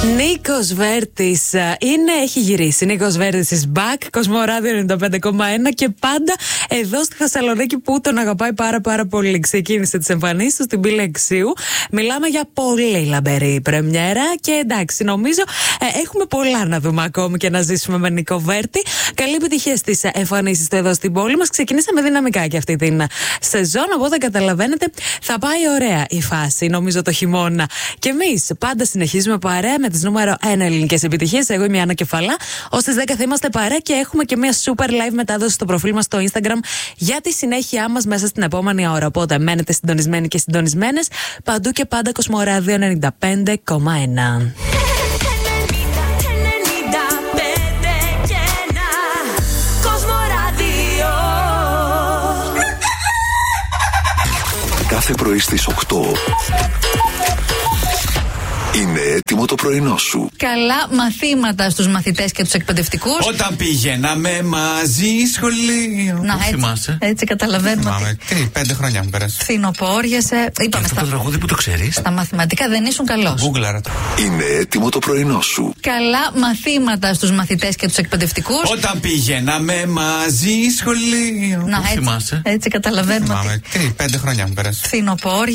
Νίκος Βέρτης έχει γυρίσει. Νίκος Βέρτης is back. Κοσμοράδιο 95,1 και πάντα εδώ στη Θεσσαλονίκη που τον αγαπάει πάρα πολύ. Ξεκίνησε τις εμφανίσεις του στην Πύλη Εξίου. Μιλάμε για πολύ λαμπερή πρεμιέρα και εντάξει, νομίζω έχουμε πολλά να δούμε ακόμη και να ζήσουμε με Νίκο Βέρτη. Καλή επιτυχία στις εμφανίσεις του εδώ στην πόλη μας. Ξεκινήσαμε δυναμικά και αυτή την σεζόν, οπότε καταλαβαίνετε θα πάει ωραία η φάση νομίζω το χειμώνα. Και εμείς πάντα συνεχίζουμε παρέα με τις νούμερο 1 ελληνικές επιτυχίες. Εγώ είμαι η Άννα Κεφαλά. Ως τις 10 θα είμαστε παρέα και έχουμε και μια super live μετάδοση στο προφίλ μας στο Instagram για τη συνέχειά μας μέσα στην επόμενη ώρα. Οπότε μένετε συντονισμένοι και συντονισμένες παντού και πάντα. Κοσμοράδιο 95,1. Κάθε πρωί στις 8 είναι έτοιμο το πρωινό σου. Καλά μαθήματα στους μαθητές και τους εκπαιδευτικούς. Όταν πηγαίναμε μαζί σχολείο. Να, έτσι καταλαβαίνουμε. Τι, 5 χρόνια μου πέρασε. Φθινοπόριασε. Είπαμε αυτό το τραγούδι που το ξέρεις. Στα μαθηματικά δεν ήσουν καλός. Γκούγκλαρα. Είναι έτοιμο το πρωινό σου. Καλά μαθήματα στους μαθητές και τους εκπαιδευτικούς. Όταν πηγαίναμε μαζί σχολείο. Να, έτσι καταλαβαίνουμε. Τι, 5 χρόνια μου πέρασε. Φθινοπόριασε.